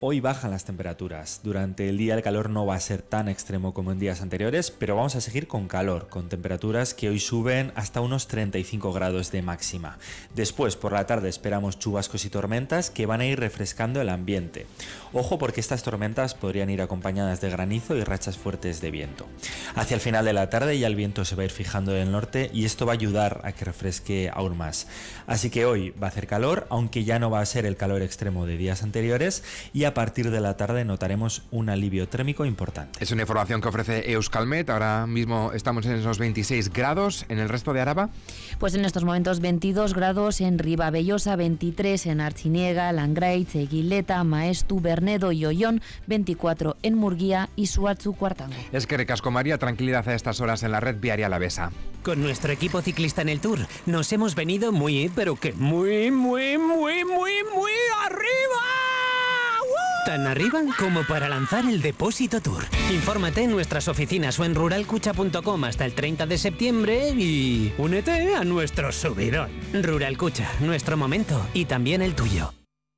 Hoy bajan las temperaturas. Durante el día el calor no va a ser tan extremo como en días anteriores, pero vamos a seguir con calor, con temperaturas que hoy suben hasta unos 35 grados de máxima. Después, por la tarde, esperamos chubascos y tormentas que van a ir refrescando el ambiente. Ojo, porque estas tormentas podrían ir acompañadas de granizo y rachas fuertes de viento. Hacia el final de la tarde ya el viento se va a ir fijando en el norte y esto va a ayudar a que refresque aún más. Así que hoy va a hacer calor, aunque ya no va a ser el calor extremo de días anteriores, y a partir de la tarde notaremos un alivio térmico importante. Es una información que ofrece Euskalmet. Ahora mismo estamos en esos 26 grados. ¿En el resto de Araba? Pues en estos momentos 22 grados en Ribabellosa, 23 en Artziniega, Langraiz, Eguileta, Maestu, Bernedo y Ollón, 24 en Murguía y Suatzu, Cuartango. Es que recasco, María, tranquilidad a estas horas en la red viaria alavesa. Con nuestro equipo ciclista en el Tour nos hemos venido muy, pero que muy arriba. Tan arriba como para lanzar el Depósito Tour. Infórmate en nuestras oficinas o en ruralcucha.com hasta el 30 de septiembre y únete a nuestro subidón. Ruralcucha, nuestro momento y también el tuyo.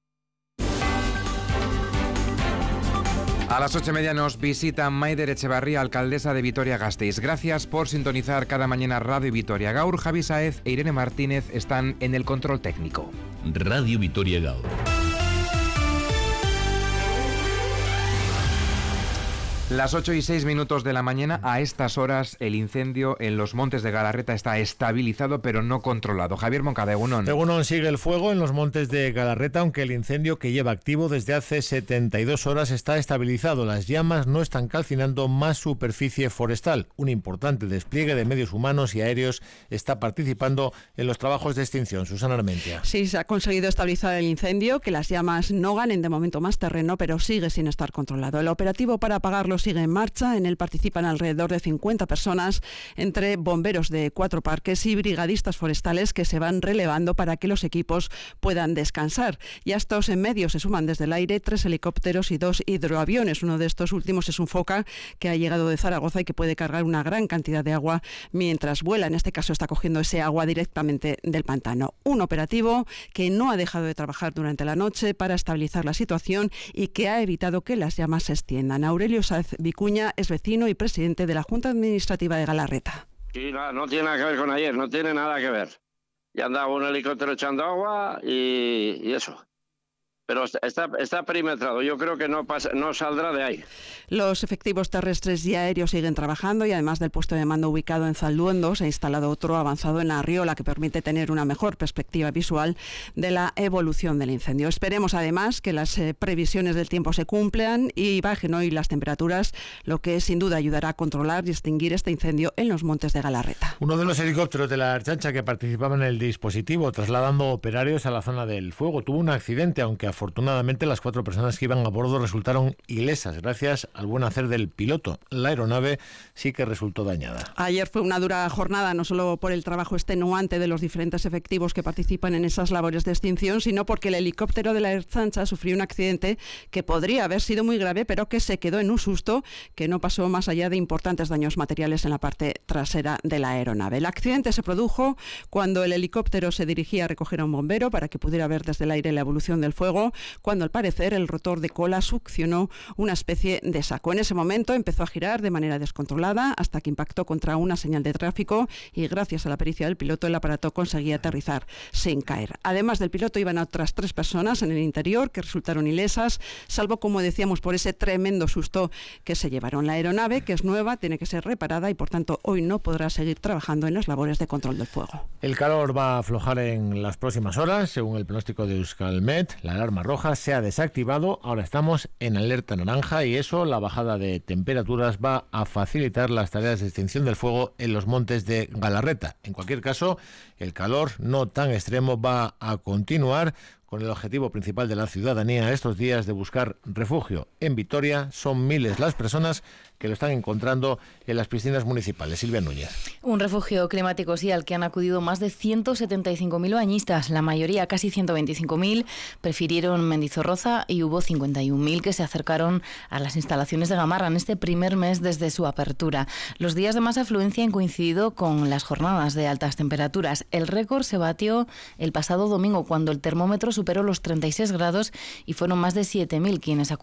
A las 8:30 nos visita Maider Echevarría, alcaldesa de Vitoria-Gasteiz. Gracias por sintonizar cada mañana Radio Vitoria. Gaur, Javi Saez e Irene Martínez están en el control técnico. Radio Vitoria Gaur. Las 8:06 de la mañana, a estas horas el incendio en los Montes de Galarreta está estabilizado pero no controlado. Javier Moncada, Egunon. Egunon, sigue el fuego en los Montes de Galarreta, aunque el incendio que lleva activo desde hace 72 horas está estabilizado. Las llamas no están calcinando más superficie forestal. Un importante despliegue de medios humanos y aéreos está participando en los trabajos de extinción. Susana Armentia. Sí, se ha conseguido estabilizar el incendio, que las llamas no ganen de momento más terreno, pero sigue sin estar controlado. El operativo para apagarlo sigue en marcha. En él participan alrededor de 50 personas, entre bomberos de 4 parques y brigadistas forestales que se van relevando para que los equipos puedan descansar. Y a estos medios se suman desde el aire 3 helicópteros y 2 hidroaviones. Uno de estos últimos es un Foca que ha llegado de Zaragoza y que puede cargar una gran cantidad de agua mientras vuela. En este caso está cogiendo ese agua directamente del pantano. Un operativo que no ha dejado de trabajar durante la noche para estabilizar la situación y que ha evitado que las llamas se extiendan. Aurelio Sáez Vicuña es vecino y presidente de la Junta Administrativa de Galarreta. Sí, no tiene nada que ver con ayer, no tiene nada que ver. Ya andaba un helicóptero echando agua y eso. Pero está perimetrado, yo creo que no saldrá de ahí. Los efectivos terrestres y aéreos siguen trabajando y además del puesto de mando ubicado en Zalduondo se ha instalado otro avanzado en Arriola que permite tener una mejor perspectiva visual de la evolución del incendio. Esperemos además que las previsiones del tiempo se cumplan y bajen hoy las temperaturas, lo que sin duda ayudará a controlar y extinguir este incendio en los Montes de Galarreta. Uno de los helicópteros de la Ertzaintza que participaba en el dispositivo trasladando operarios a la zona del fuego tuvo un accidente, aunque afortunadamente las 4 personas que iban a bordo resultaron ilesas gracias al buen hacer del piloto. La aeronave sí que resultó dañada. Ayer fue una dura jornada, no solo por el trabajo extenuante de los diferentes efectivos que participan en esas labores de extinción, sino porque el helicóptero de la Ertzaintza sufrió un accidente que podría haber sido muy grave, pero que se quedó en un susto que no pasó más allá de importantes daños materiales en la parte trasera de la aeronave. El accidente se produjo cuando el helicóptero se dirigía a recoger a un bombero para que pudiera ver desde el aire la evolución del fuego, cuando al parecer el rotor de cola succionó una especie de saco. En ese momento empezó a girar de manera descontrolada hasta que impactó contra una señal de tráfico y gracias a la pericia del piloto el aparato conseguía aterrizar sin caer. Además del piloto iban otras 3 personas en el interior que resultaron ilesas, salvo, como decíamos, por ese tremendo susto que se llevaron. La aeronave, que es nueva, tiene que ser reparada y por tanto hoy no podrá seguir trabajando en las labores de control del fuego. El calor va a aflojar en las próximas horas, según el pronóstico de Euskalmet. La alarma roja se ha desactivado, ahora estamos en alerta naranja y eso, la bajada de temperaturas, va a facilitar las tareas de extinción del fuego en los Montes de Galarreta. En cualquier caso, el calor no tan extremo va a continuar, con el objetivo principal de la ciudadanía estos días de buscar refugio. En Vitoria son miles las personas que lo están encontrando en las piscinas municipales. Silvia Núñez. Un refugio climático, sí, al que han acudido más de 175.000 bañistas. La mayoría, casi 125.000, prefirieron Mendizorroza y hubo 51.000 que se acercaron a las instalaciones de Gamarra en este primer mes desde su apertura. Los días de más afluencia han coincidido con las jornadas de altas temperaturas. El récord se batió el pasado domingo cuando el termómetro superó los 36 grados y fueron más de 7.000 quienes